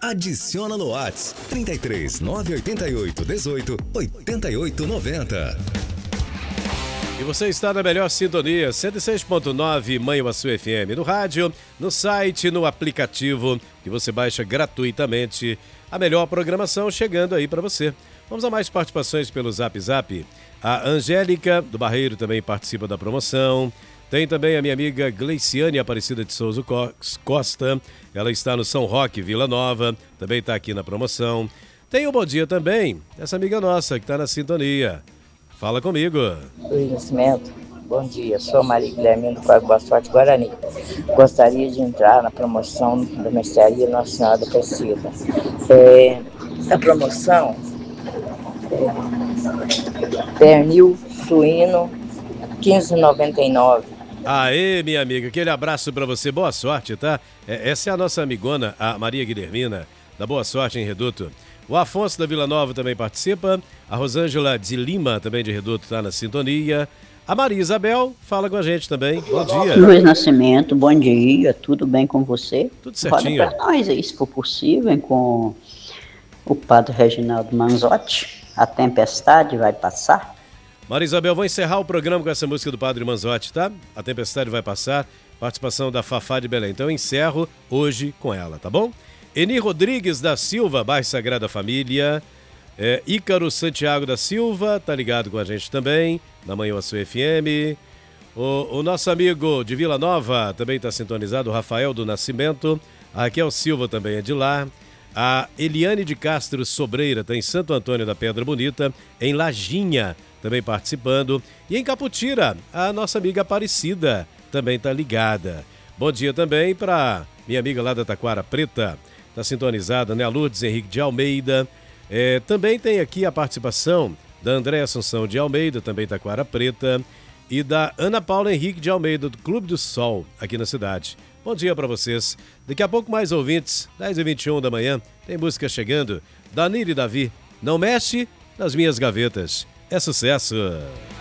Adiciona no WhatsApp 33 988 18 88 90. E você está na melhor sintonia, 106.9 Manhuaçu FM, no rádio, no site, no aplicativo, que você baixa gratuitamente. A melhor programação chegando aí para você. Vamos a mais participações pelo Zap Zap. A Angélica do Barreiro também participa da promoção. Tem também a minha amiga Gleiciane Aparecida de Souza Costa. Ela está no São Roque, Vila Nova. Também está aqui na promoção. Tem o bom dia também, essa amiga nossa que está na sintonia. Fala comigo. Luiz Nascimento, bom dia. Sou Maria Guilherme do Parque Boa Sorte, Guarani. Gostaria de entrar na promoção da mercearia Nossa Senhora da Aparecida. A promoção pernil suíno 15,99. Aê, minha amiga, aquele abraço pra você, boa sorte, tá? Essa é a nossa amigona, a Maria Guilhermina, da Boa Sorte em Reduto. O Afonso da Vila Nova também participa, a Rosângela de Lima, também de Reduto, tá na sintonia. A Maria Isabel fala com a gente também, bom dia. Luiz Nascimento, bom dia, tudo bem com você? Tudo certinho. Roda pra nós aí, se for possível, com o padre Reginaldo Manzotti. A tempestade vai passar? Maria Isabel, vou encerrar o programa com essa música do Padre Manzotti, tá? A tempestade vai passar, participação da Fafá de Belém. Então eu encerro hoje com ela, tá bom? Eni Rodrigues da Silva, bairro Sagrada Família. Ícaro Santiago da Silva, tá ligado com a gente também, na Manhuaçu FM. O nosso amigo de Vila Nova também está sintonizado, o Rafael do Nascimento. A Raquel Silva também é de lá. A Eliane de Castro Sobreira está em Santo Antônio da Pedra Bonita, em Lajinha, também participando. E em Caputira, a nossa amiga Aparecida também está ligada. Bom dia também para minha amiga lá da Taquara Preta, está sintonizada, né? A Lourdes Henrique de Almeida. Também tem aqui a participação da Andréa Assunção de Almeida, também Taquara Preta, e da Ana Paula Henrique de Almeida, do Clube do Sol, aqui na cidade. Bom dia para vocês. Daqui a pouco mais ouvintes, 10h21 da manhã, tem música chegando. Danilo e Davi, não mexe nas minhas gavetas. É sucesso!